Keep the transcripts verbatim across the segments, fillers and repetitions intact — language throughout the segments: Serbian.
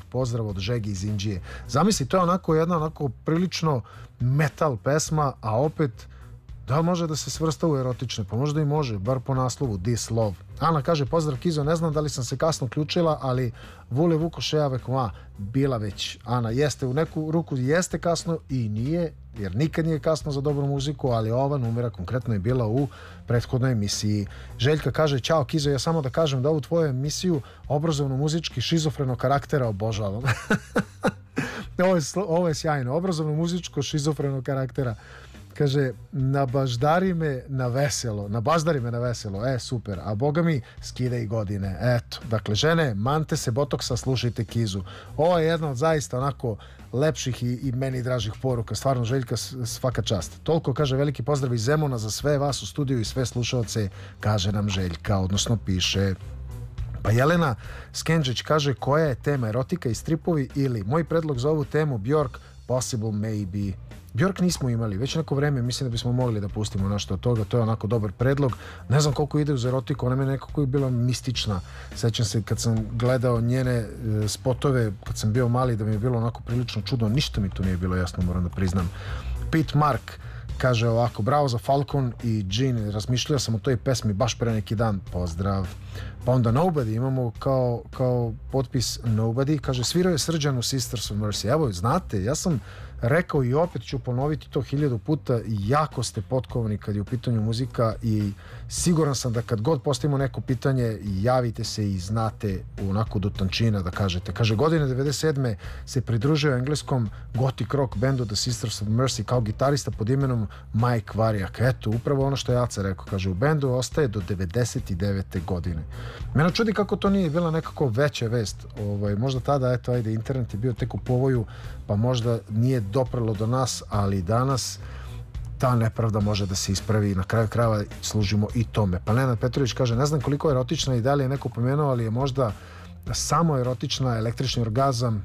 pozdrav od Žegi iz Inđije. Zamisli, to je onako jedna onako prilično metal pesma, a opet da može da se svrsta u erotične, pa možda i može, bar po naslovu This Love. Ana kaže, pozdrav Kizo, ne znam da li sam se kasno uključila, ali Vule Vukoše avec moi, bila već. Ana, jeste, u neku ruku jeste kasno i nije, jer nikad nije kasno za dobru muziku, ali ova numera konkretno je bila u prethodnoj emisiji. Željka kaže, ćao Kizo, ja samo da kažem da ovu tvoju emisiju obrazovno-muzički šizofrenog karaktera obožavam. ovo, je, ovo je sjajno, obrazovno-muzičko šizofrenog karaktera. Kaže, nabaždari me na veselo, nabaždari me na veselo, e, super, a boga mi skide i godine, eto. Dakle, žene, mante se botoksa, slušajte Kizu. Ovo je jedna od zaista onako lepših i, i meni dražih poruka, stvarno Željka, svaka čast. Toliko, kaže, veliki pozdrav iz Zemuna za sve vas u studiju i sve slušalce, kaže nam Željka, odnosno piše. Pa Jelena Skenđeć kaže, koja je tema, erotika i stripovi ili moj predlog za ovu temu Bjork, Possible Maybe. Bjork nismo imali, već neko vreme mislim da bismo mogli da pustimo nešto od toga, to je onako dobar predlog. Ne znam koliko ide uz erotiku, ona mi je nekako bila mistična. Sećam se kad sam gledao njene e, spotove, kad sam bio mali, da mi je bilo onako prilično čudno, ništa mi tu nije bilo jasno, moram da priznam. Pete Mark kaže ovako, bravo za Falcon i Jean, razmišljao sam o toj pesmi baš pre neki dan, pozdrav. Pa onda Nobody, imamo kao, kao potpis Nobody, kaže, svirao je Srđan u Sisters of Mercy. Evo, znate, ja sam rekao i opet ću ponoviti to hiljadu puta, jako ste potkovani kad je u pitanju muzika i siguran sam da kad god postavimo neko pitanje, javite se i znate onako do tančina da kažete. Kaže, godine devedeset sedme se pridružio engleskom gothic rock bendu The Sisters of Mercy kao gitarista pod imenom Mike Varjak. Eto, upravo ono što je Aca rekao, kaže, u bendu ostaje do devedeset devete godine. Mene čudi kako to nije bila nekako veća vest. Ovaj, možda tada, eto, ajde, internet je bio tek u povoju, pa možda nije doprlo do nas, ali danas ta nepravda može da se ispravi i na kraju krajeva služimo i tome. Pa Nenad Petrović kaže, ne znam koliko je erotična i da li je neko pomenuo, ali je možda samo erotična, električni orgazam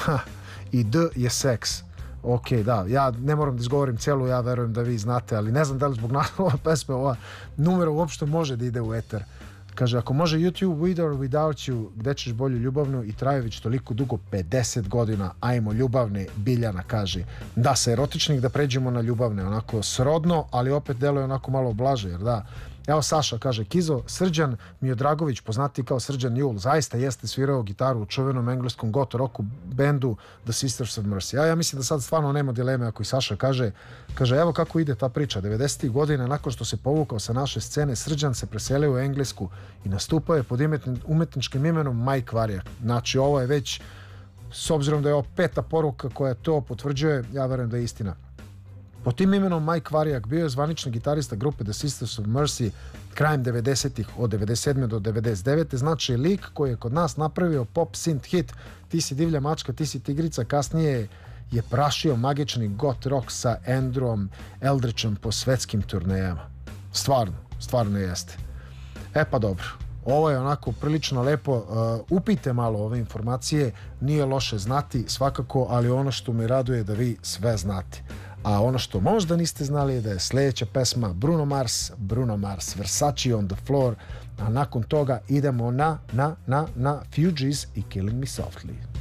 i D je seks. Ok, da, ja ne moram da izgovorim celu, ja verujem da vi znate, ali ne znam da li zbog naslova pesme ova numera uopšte može da ide u eter. Kaže, ako može YouTube With or Without You, gde ćeš bolju ljubavnu i Trajović toliko dugo, pedeset godina, ajmo ljubavne, Biljana kaže. Da, sa erotičnih da pređemo na ljubavne, onako srodno, ali opet deluje onako malo blaže, jer da. Evo Saša kaže, Kizo, Srđan Miodragović, poznati kao Srđan Jul, zaista jeste svirao gitaru u čuvenom engleskom goth rocku bendu The Sisters of Mercy. Ja, ja mislim da sad stvarno nema dileme ako i Saša kaže, kaže, evo kako ide ta priča. devedesetih godina, nakon što se povukao sa naše scene, Srđan se preselio u Englesku i nastupao je pod umetničkim imenom Mike Varjak. Znači, ovo je već, s obzirom da je ovo peta poruka koja to potvrđuje, ja verujem da je istina. Pod tim imenom Mike Varjak bio je zvanični gitarista grupe The Sisters of Mercy krajem devedesetih, od devedeset sedme do devedeset devete. Znači, lik koji je kod nas napravio pop synth hit Ti si divlja mačka, ti si tigrica, kasnije je prašio magični goth rock sa Andrewom Eldritchom po svetskim turnejama. Stvarno, stvarno jeste. E pa dobro, ovo je onako prilično lepo. Uh, upijte malo ove informacije, nije loše znati svakako, ali ono što me raduje je da vi sve znate. A ono što možda niste znali je da je sljedeća pesma Bruno Mars, Bruno Mars, Versace on the Floor, a nakon toga idemo na, na, na, na Fugees i Killing Me Softly.